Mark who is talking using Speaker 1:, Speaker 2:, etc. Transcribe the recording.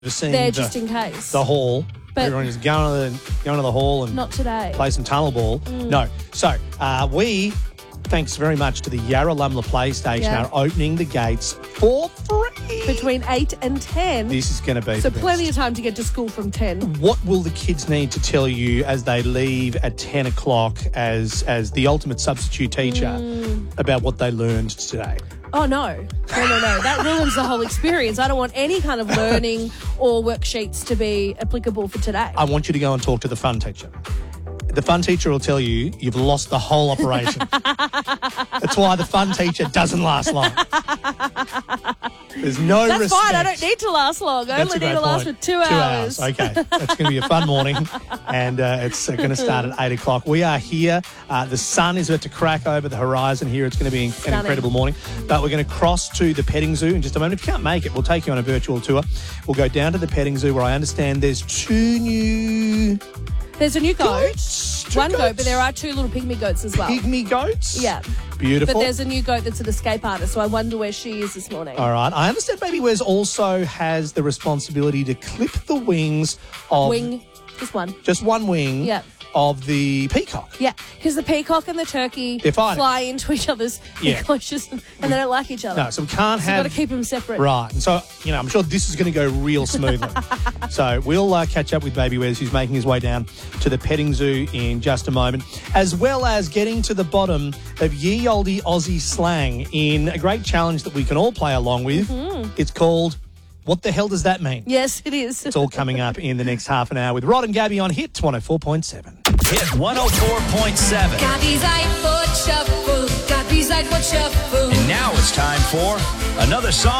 Speaker 1: seen
Speaker 2: there just in case.
Speaker 1: the hall.
Speaker 2: But
Speaker 1: everyone is going to the hall and
Speaker 2: not today.
Speaker 1: play some tunnel ball. No. So we, thanks very much to the Yarralumla PlayStation, are opening the gates for free.
Speaker 2: Between 8 and 10.
Speaker 1: This is going to be
Speaker 2: So
Speaker 1: the
Speaker 2: plenty
Speaker 1: best.
Speaker 2: of time to get to school from 10.
Speaker 1: What will the kids need to tell you as they leave at 10 o'clock as the ultimate substitute teacher about what they learned today?
Speaker 2: Oh, no. No. That ruins the whole experience. I don't want any kind of learning or worksheets to be applicable for today.
Speaker 1: I want you to go and talk to the fun teacher. The fun teacher will tell you you've lost the whole operation. That's why the fun teacher doesn't last long. There's no
Speaker 2: That's
Speaker 1: respect.
Speaker 2: fine. I don't need to last long. I only need to last for 2 hours.
Speaker 1: Okay. That's going to be a fun morning. And it's going to start at 8 o'clock. We are here. The sun is about to crack over the horizon here. It's going to be an incredible morning. But we're going to cross to the petting zoo in just a moment. If you can't make it, we'll take you on a virtual tour. We'll go down to the petting zoo where I understand there's
Speaker 2: There's a new goat.
Speaker 1: Two
Speaker 2: One
Speaker 1: goats.
Speaker 2: goat, but there are 2 little pygmy goats as well.
Speaker 1: Pygmy goats?
Speaker 2: Yeah.
Speaker 1: Beautiful.
Speaker 2: But there's a new goat that's an escape artist, so I wonder where she is this morning.
Speaker 1: All right. I understand Baby Wes also has the responsibility to clip the wings of...
Speaker 2: Just one.
Speaker 1: Just one wing
Speaker 2: Yeah.
Speaker 1: of the peacock.
Speaker 2: Yeah, because the peacock and the turkey
Speaker 1: They're fighting.
Speaker 2: fly into each other's enclosures and they don't like each other.
Speaker 1: No, so we can't
Speaker 2: So
Speaker 1: have...
Speaker 2: you've got to keep them separate.
Speaker 1: Right. And so, I'm sure this is going to go real smoothly. So we'll catch up with Baby Wes, who's making his way down to the petting zoo in just a moment, as well as getting to the bottom of ye olde Aussie slang in a great challenge that we can all play along with. It's called What the Hell Does That Mean?
Speaker 2: Yes, it is.
Speaker 1: It's all coming up in the next half an hour with Rod and Gabby on Hit 104.7.
Speaker 3: Hit 104.7.
Speaker 4: Gabby's iPod Shuffle. Gabby's iPod Shuffle.
Speaker 3: And now it's time for another song